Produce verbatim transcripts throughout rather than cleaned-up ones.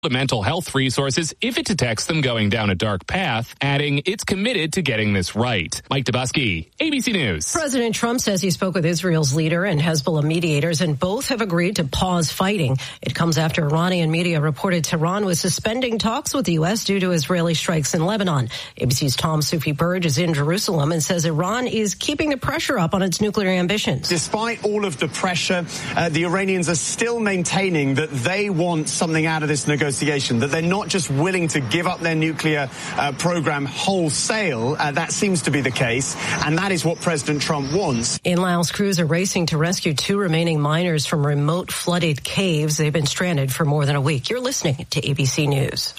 the mental health resources if it detects them going down a dark path, adding it's committed to getting this right. Mike Dubusky, A B C News. President Trump says he spoke with Israel's leader and Hezbollah mediators, and both have agreed to pause fighting. It comes after Iranian media reported Tehran was suspending talks with the U S due to Israeli strikes in Lebanon. A B C's Tom Soufi-Burge is in Jerusalem and says Iran is keeping the pressure up on its nuclear ambitions. Despite all of the pressure, uh, the Iranians are still maintaining that they want something out of this negotiation. That they're not just willing to give up their nuclear uh, program wholesale. Uh, that seems to be the case, and that is what President Trump wants. In Laos, crews are racing to rescue two remaining miners from remote flooded caves. They've been stranded for more than a week. You're listening to A B C News.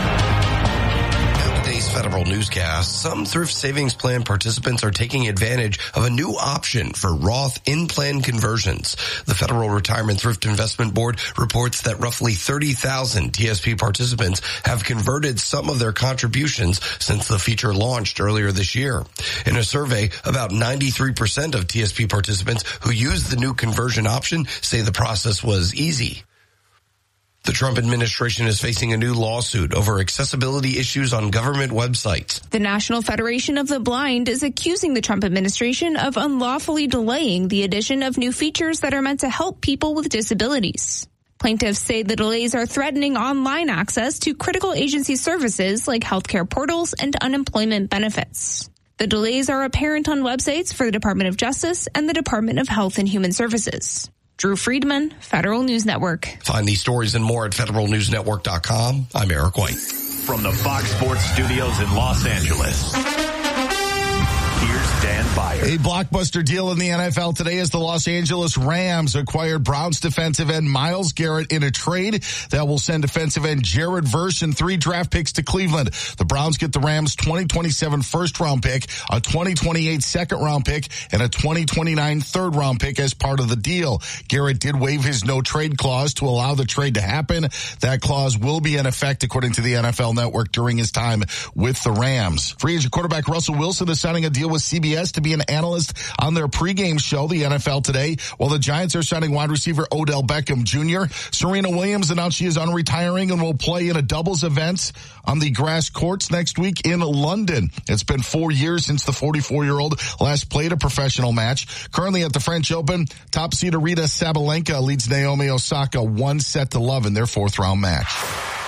Federal newscast, some thrift savings plan participants are taking advantage of a new option for Roth in-plan conversions. The Federal Retirement Thrift Investment Board reports that roughly thirty thousand T S P participants have converted some of their contributions since the feature launched earlier this year. In a survey, about ninety-three percent of T S P participants who used the new conversion option say the process was easy. The Trump administration is facing a new lawsuit over accessibility issues on government websites. The National Federation of the Blind is accusing the Trump administration of unlawfully delaying the addition of new features that are meant to help people with disabilities. Plaintiffs say the delays are threatening online access to critical agency services like healthcare portals and unemployment benefits. The delays are apparent on websites for the Department of Justice and the Department of Health and Human Services. Drew Friedman, Federal News Network. Find these stories and more at federal news network dot com. I'm Eric White. From the Fox Sports Studios in Los Angeles, here's Dan Byer. A blockbuster deal in the N F L today as the Los Angeles Rams acquired Browns defensive end Myles Garrett in a trade that will send defensive end Jared Verse and three draft picks to Cleveland. The Browns get the Rams' twenty twenty-seven first-round pick, a twenty twenty-eight second-round pick, and a twenty twenty-nine third-round pick as part of the deal. Garrett did waive his no-trade clause to allow the trade to happen. That clause will be in effect, according to the N F L Network, during his time with the Rams. Free agent quarterback Russell Wilson is signing a deal with C B S to be an analyst on their pregame show, the N F L Today, while the Giants are signing wide receiver Odell Beckham Junior Serena Williams announced she is unretiring and will play in a doubles event on the grass courts next week in London. It's been four years since the forty-four-year-old last played a professional match. Currently at the French Open, top seed Arina Sabalenka leads Naomi Osaka one set to love in their fourth round match.